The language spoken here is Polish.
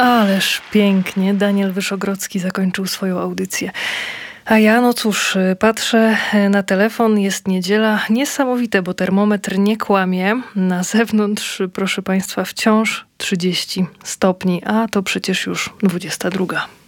Ależ pięknie Daniel Wyszogrodzki zakończył swoją audycję. A ja, no cóż, patrzę na telefon, jest niedziela. Niesamowite, bo termometr nie kłamie. Na zewnątrz, proszę Państwa, wciąż 30 stopni, a to przecież już 22.